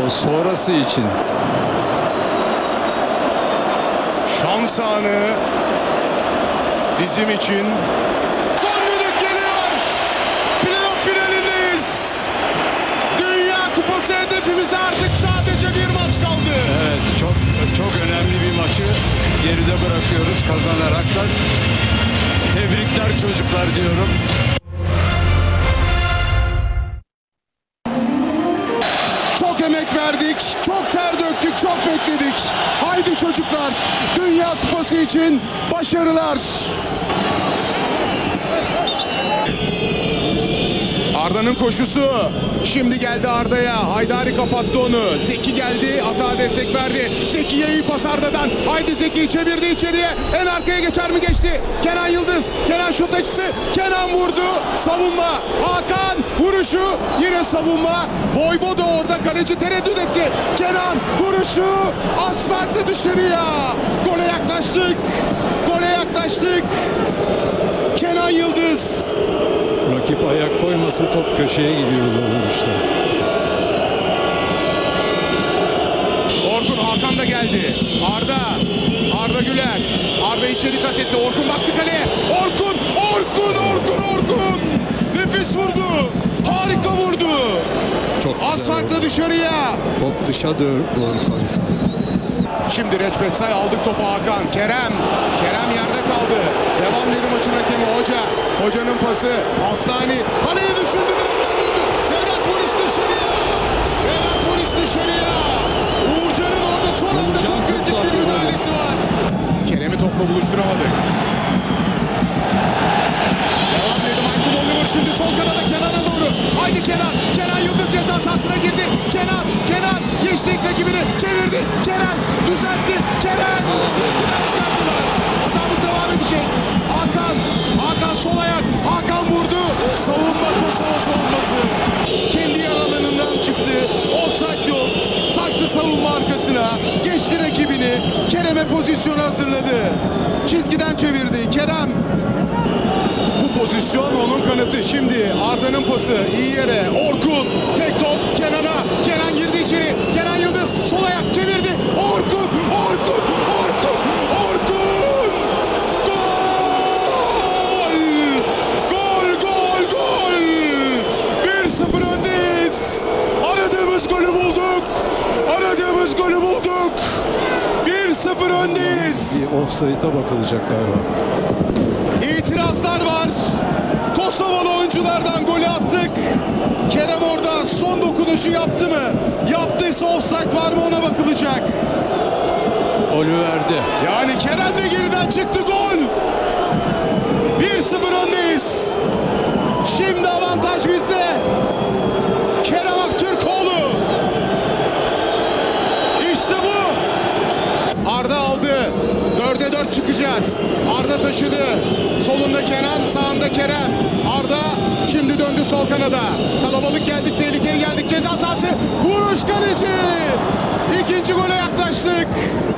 sonrası için. Şans anı bizim için. Son düdük geliyor. Playoff finalindeyiz. Dünya Kupası hedefimize artık sadece bir maç kaldı. Evet, çok önemli bir maçı geride bırakıyoruz kazanarak da. Tebrikler çocuklar diyorum. Çok emek verdik, çok ter döktük, çok bekledik. Haydi çocuklar, Dünya Kupası için başarılar. Arda'nın koşusu. Şimdi geldi Arda'ya. Haydari kapattı onu. Zeki geldi. Atağa destek verdi. Zeki'ye iyi pas Arda'dan. Haydi Zeki çevirdi içeriye. En arkaya geçer mi geçti? Kenan Yıldız. Kenan şut açısı. Kenan vurdu. Savunma. Hakan vuruşu. Yine savunma. Voyvoda orada kaleci tereddüt etti. Kenan vuruşu. Asfaltı dışarıya. Gole yaklaştık. Gole yaklaştık. Kenan Yıldız. Rakip ayak koyması top köşeye gidiyordu o vuruşta. Orkun, Hakan da geldi. Arda Güler. Arda içeri kat etti. Orkun baktı kaleye. Orkun. Nefis vurdu. Harika vurdu. Çok güzel Asfaltla oldu. dışarıya. Top dışa doğru koysa. Şimdi Reçbet Say aldık topu Hakan. Kerem yerde kaldı. Devam dedi maçın hakemi Hoca. Hocanın pası. Aslani. Kaleye düşündü. Direkten döndü. Vedat Polis dışarıya. Uğurcan'ın orada son anda çok kritik bir müdahalesi var. Kerem'i topla buluşturamadık. Devam dedi Michael Oliver şimdi sol kanada Kenan'a doğru. Haydi Kenan. Kenan Yıldız ceza sahasına girdi. Kenan geçti rakibini çevirdi. Kerem düzeltti. Kerem çizgiden çıkarttılar. Hatamız devam edecek. Hakan sol ayak. Hakan vurdu. Savunma Kosova savunması. Kendi yaralarından çıktı. Offside yok. Sarktı savunma arkasına. Geçti rakibini. Kerem'e pozisyonu hazırladı. Çizgiden çevirdi. Kerem. Bu pozisyon onun kanıtı. Şimdi Arda'nın pası iyi yere. Orkun tek top Kenan'a. Kenan girdi içeri. Kenan Yıldız sol ayak çevirdi. Orkun. Gol. 1-0 öndeyiz. Aradığımız golü bulduk. 1-0 öndeyiz. Bir offside'a bakılacak galiba. İtirazlar var. Kosovalı oyunculardan golü attık. Kerem orada son dokunuşu yaptı mı? Yaptıysa offside var mı ona bakılacak. Golü verdi. Yani Kerem de geriden çıktı, gol. 1-0 öndeyiz. Şimdi avantaj bizde. Kerem Aktürkoğlu. İşte bu. Arda aldı. 4'e 4 çıkacağız. Arda taşıdı. Solunda Kenan, sağında Kerem. Arda şimdi döndü sol kanada. Kalabalık geldik, tehlikeli geldik. Ceza sahası. Vuruş kaleci. İkinci gole yaklaştık.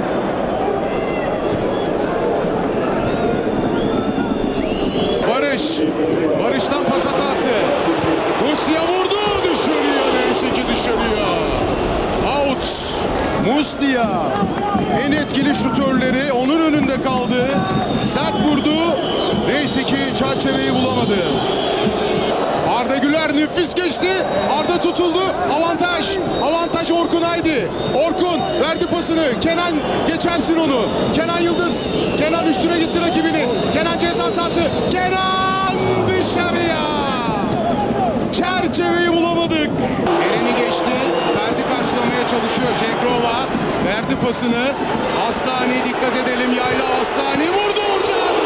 Barış'tan pas hatası. Muslia vurdu. Dışarıya. Neyse ki dışarıya. Out. Muslia. En etkili şutörleri onun önünde kaldı. Sert vurdu. Neyse ki çerçeveyi bulamadı. Arda Güler nefis geçti. Arda tutuldu. Avantaj Orkun haydi. Orkun verdi pasını. Kenan geçersin onu. Kenan Yıldız. Kenan üstüne gitti rakibini. Kenan ceza sahası. Kenan dışarıya. Çerçeveyi bulamadık. Eren'i geçti. Ferdi karşılamaya çalışıyor. Jegrova verdi pasını. Aslani dikkat edelim. Yayla Aslani vurdu Uğurcan.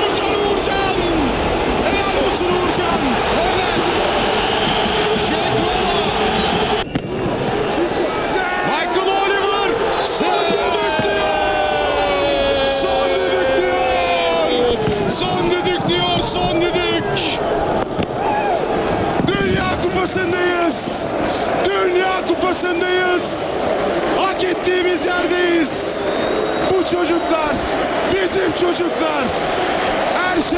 Helal olsun Uğurcan. Korner. Jegrova. Michael Oliver. Son düdük diyor. Dünya Kupası'ndayız. Hak ettiğimiz yerdeyiz. Bu çocuklar, bizim çocuklar.